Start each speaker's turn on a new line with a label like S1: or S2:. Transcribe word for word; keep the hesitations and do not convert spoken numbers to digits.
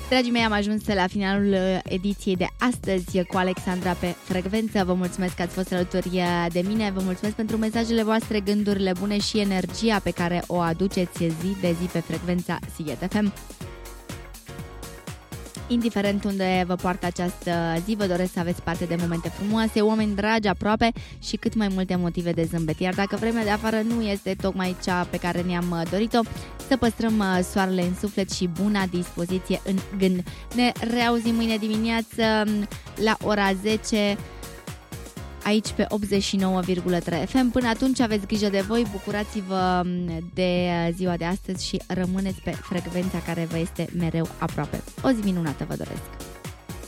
S1: Dragii mei, am ajuns la finalul ediției de astăzi cu Alexandra pe frecvență. Vă mulțumesc că ați fost alături de mine, vă mulțumesc pentru mesajele voastre, gândurile bune și energia pe care o aduceți zi de zi pe frecvența Sighet F M. Indiferent unde vă poartă această zi, vă doresc să aveți parte de momente frumoase, oameni dragi aproape și cât mai multe motive de zâmbet. Iar dacă vremea de afară nu este tocmai cea pe care ne-am dorit-o, să păstrăm soarele în suflet și buna dispoziție în gând. Ne reauzim mâine dimineață la ora zece aici pe optzeci și nouă virgulă trei F M. Până atunci aveți grijă de voi, bucurați-vă de ziua de astăzi și rămâneți pe frecvența care vă este mereu aproape. O zi minunată vă doresc!